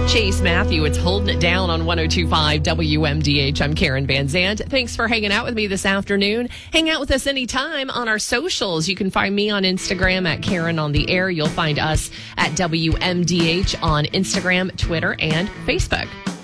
Chase Matthew, it's Holding It Down on 102.5 WMDH. I'm Karen Van Zandt. Thanks for hanging out with me this afternoon. Hang out with us anytime on our socials. You can find me on Instagram at Karen on the Air. You'll find us at WMDH on Instagram, Twitter, and Facebook.